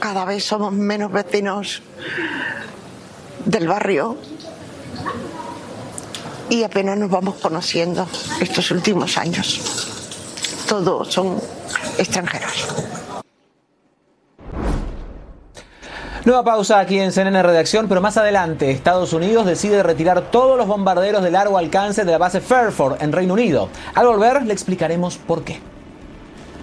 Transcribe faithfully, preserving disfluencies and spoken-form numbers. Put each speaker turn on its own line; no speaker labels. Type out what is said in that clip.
cada vez somos menos vecinos del barrio y apenas nos vamos conociendo estos últimos años. Todos son extranjeros.
Nueva pausa aquí en C N N Redacción, pero más adelante Estados Unidos decide retirar todos los bombarderos de largo alcance de la base Fairford en Reino Unido. Al volver le explicaremos por qué.